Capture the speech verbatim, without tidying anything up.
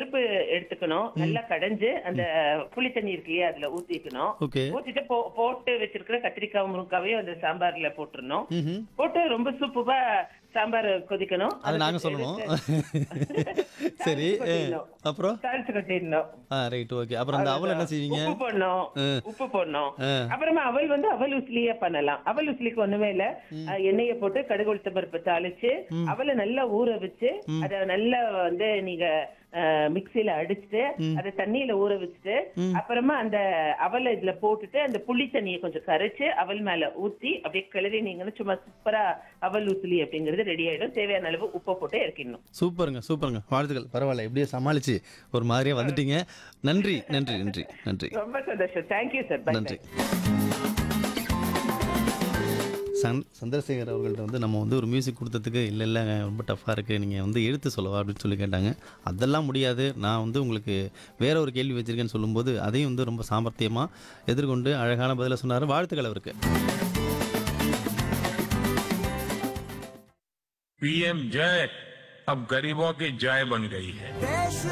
பருப்பு எடுத்துக்கணும், நல்லா கடைஞ்சு அந்த புளி தண்ணி இருக்கு இல்லையா அதுல ஊத்திக்கணும். ஓகே. ஊத்திட்டு போ போட்டு வச்சிருக்கிற கத்திரிக்காய் முருங்காவையும் அந்த சாம்பார்ல போட்டுறணும். ம்ஹ்ம். போட்டு ரொம்ப சூப்பரா சாம்பார் கொதிக்கணும். அது நாங்க அதுக்கு சொல்லணும். எடுத்து சரி. தாளிச்சு அ கொட்டிடணும். அப்புறம்? தாளிச்சு கொட்டிடணும். ஆ ரைட் ஓகே. அப்புறம் அந்த அவல் என்ன அவ்வளவுதான். செய்வீங்க? உப்பு போடணும். அ. உப்பு போடணும். அ. அப்புறமா அவல் வந்து அவல் உசிலியே பண்ணலாம். அவல் உசிலிக்கு ஒண்ணுமே இல்ல. அஹ், எண்ணெயை போட்டு கடுகு உளுத்தம் பருப்பு தாளிச்சு அவலை நல்லா ஊற வச்சு அத நல்லா வந்து நீங்க மிக்சியில அடிச்சுட்டு அதை தண்ணியில ஊற வச்சுட்டு அப்புறமா அந்த அவலை இதுல போட்டுட்டு அந்த புளி தண்ணியை கொஞ்சம் கரைச்சு அவல் மேல ஊத்தி அப்படியே கிளறினீங்கன்னா சும்மா சூப்பரா அவல் உசிலி அப்படிங்கிறது ரெடி ஆயிடும். தேவையான அளவு உப்பை போட்டு இறக்கிடணும். சூப்பருங்க, சூப்பருங்க. வாழ்த்துக்கள். பரவாயில்ல. எப்படியோ சமாளிச்சு ஒரு மாதிரியா வந்துட்டீங்க. நன்றி, நன்றி, நன்றி, நன்றி. ரொம்ப சந்தோஷம். Thank you sir. பை நன்றி. சந் சந்திரசேகர் அவர்கள்ட்ட வந்து நம்ம வந்து ஒரு மியூசிக் கொடுத்ததுக்கு இல்லை இல்லை ரொம்ப டஃப்பாக இருக்குது, நீங்கள் வந்து எழுத்து சொல்லவா அப்படின்னு சொல்லி கேட்டாங்க. அதெல்லாம் முடியாது, நான் வந்து உங்களுக்கு வேற ஒரு கேள்வி வச்சுருக்கேன்னு சொல்லும்போது அதையும் வந்து ரொம்ப சாமர்த்தியமாக எதிர்கொண்டு அழகான பதிலை சொன்னார். வாழ்த்துக்கள் அவருக்கு. पीएम जय अब गरीबों की जय बन गई है.